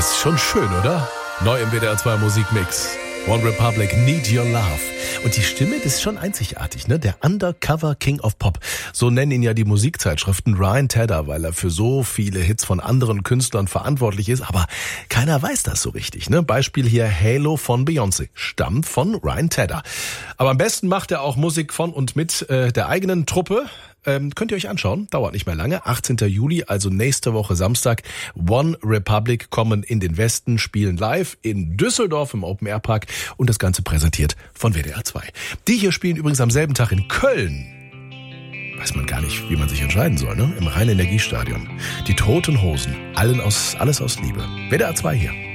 ist schon schön, oder? Neu im WDR 2 Musikmix. One Republic, Need Your Love. Und die Stimme, das ist schon einzigartig, ne? Der Undercover King of Pop. So nennen ihn ja die Musikzeitschriften. Ryan Tedder, weil er für so viele Hits von anderen Künstlern verantwortlich ist. Aber keiner weiß das so richtig, ne? Beispiel hier Halo von Beyoncé. Stammt von Ryan Tedder. Aber am besten macht er auch Musik von und mit der eigenen Truppe. Könnt ihr euch anschauen, dauert nicht mehr lange. 18. Juli, also nächste Woche Samstag. One Republic kommen in den Westen, spielen live in Düsseldorf im Open Air Park und das Ganze präsentiert von WDR 2. Die hier spielen übrigens am selben Tag in Köln. Weiß man gar nicht, wie man sich entscheiden soll, ne? Im Rhein-Energiestadion. Die Toten Hosen, alles aus Liebe. WDR 2 hier.